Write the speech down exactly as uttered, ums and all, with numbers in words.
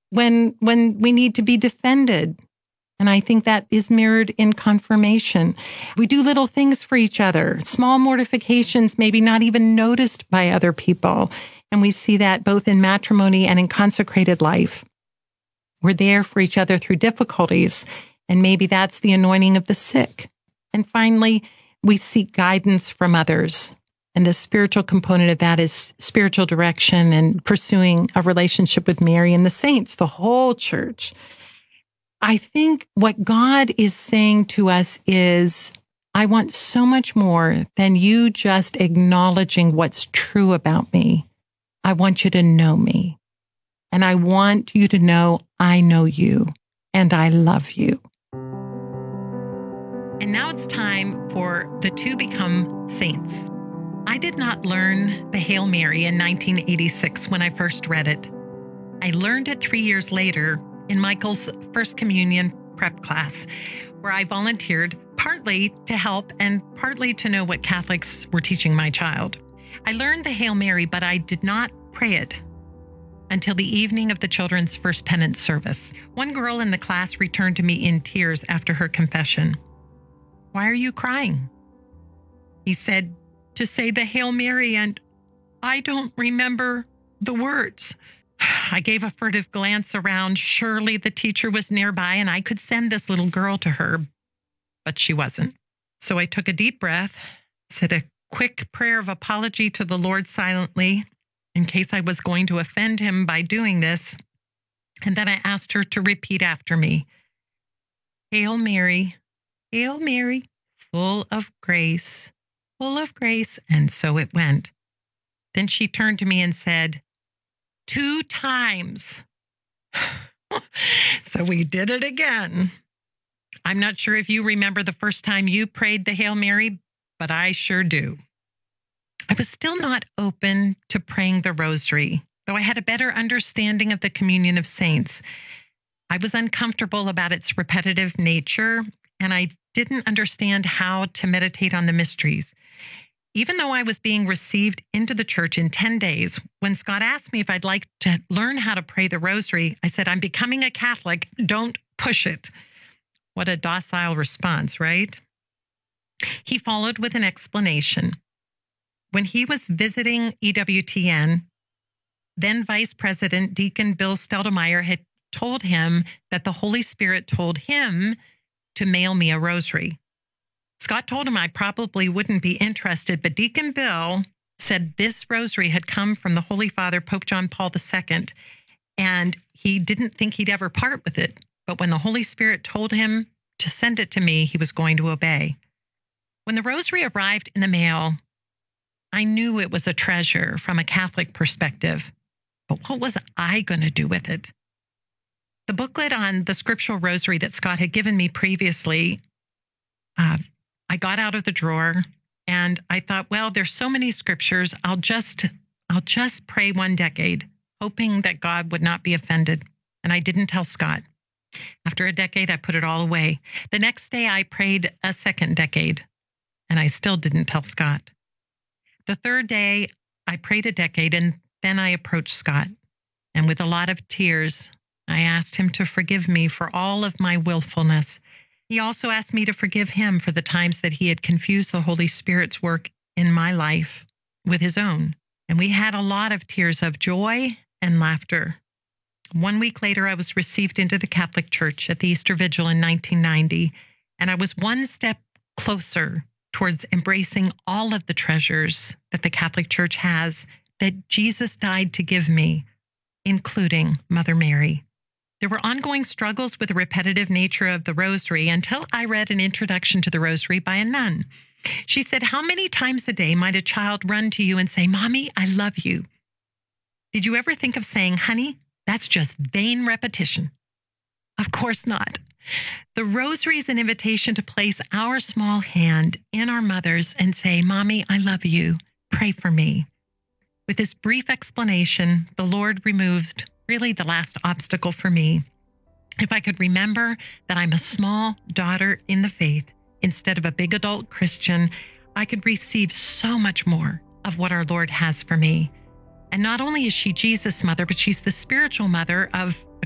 when when we need to be defended. And I think that is mirrored in confirmation. We do little things for each other, small mortifications, maybe not even noticed by other people. And we see that both in matrimony and in consecrated life. We're there for each other through difficulties, and maybe that's the anointing of the sick. And finally, we seek guidance from others. And the spiritual component of that is spiritual direction and pursuing a relationship with Mary and the saints, the whole church. I think what God is saying to us is, I want so much more than you just acknowledging what's true about me. I want you to know me. And I want you to know I know you and I love you. And now it's time for the To Become Saints. I did not learn the Hail Mary in nineteen eighty-six when I first read it. I learned it three years later in Michael's First Communion prep class, where I volunteered partly to help and partly to know what Catholics were teaching my child. I learned the Hail Mary, but I did not pray it until the evening of the children's first penance service. One girl in the class returned to me in tears after her confession. "Why are you crying?" He said, "To say the Hail Mary, and I don't remember the words." I gave a furtive glance around. Surely the teacher was nearby and I could send this little girl to her, but she wasn't. So I took a deep breath, said a quick prayer of apology to the Lord silently, in case I was going to offend him by doing this, and then I asked her to repeat after me. "Hail Mary, Hail Mary, full of grace, full of grace." And so it went. Then she turned to me and said, "Two times." So we did it again. I'm not sure if you remember the first time you prayed the Hail Mary, but I sure do. I was still not open to praying the rosary, though I had a better understanding of the communion of saints. I was uncomfortable about its repetitive nature, and I didn't understand how to meditate on the mysteries. Even though I was being received into the church in ten days, when Scott asked me if I'd like to learn how to pray the rosary, I said, "I'm becoming a Catholic. Don't push it." What a docile response, right? He followed with an explanation. When he was visiting E W T N, then Vice President Deacon Bill Steldemeyer had told him that the Holy Spirit told him to mail me a rosary. Scott told him I probably wouldn't be interested, but Deacon Bill said this rosary had come from the Holy Father, Pope John Paul the Second, and he didn't think he'd ever part with it. But when the Holy Spirit told him to send it to me, he was going to obey. When the rosary arrived in the mail, I knew it was a treasure from a Catholic perspective, but what was I going to do with it? The booklet on the scriptural rosary that Scott had given me previously, uh, I got out of the drawer and I thought, well, there's so many scriptures. I'll just, I'll just pray one decade, hoping that God would not be offended. And I didn't tell Scott. After a decade, I put it all away. The next day, I prayed a second decade, and I still didn't tell Scott. The third day, I prayed a decade, and then I approached Scott. And with a lot of tears, I asked him to forgive me for all of my willfulness. He also asked me to forgive him for the times that he had confused the Holy Spirit's work in my life with his own. And we had a lot of tears of joy and laughter. One week later, I was received into the Catholic Church at the Easter Vigil in nineteen ninety, and I was one step closer towards embracing all of the treasures that the Catholic Church has that Jesus died to give me, including Mother Mary. There were ongoing struggles with the repetitive nature of the rosary until I read an introduction to the rosary by a nun. She said, "How many times a day might a child run to you and say, 'Mommy, I love you'? Did you ever think of saying, 'Honey, that's just vain repetition'? Of course not. The rosary is an invitation to place our small hand in our mother's and say, 'Mommy, I love you. Pray for me.'" With this brief explanation, the Lord removed really the last obstacle for me. If I could remember that I'm a small daughter in the faith instead of a big adult Christian, I could receive so much more of what our Lord has for me. And not only is she Jesus' mother, but she's the spiritual mother of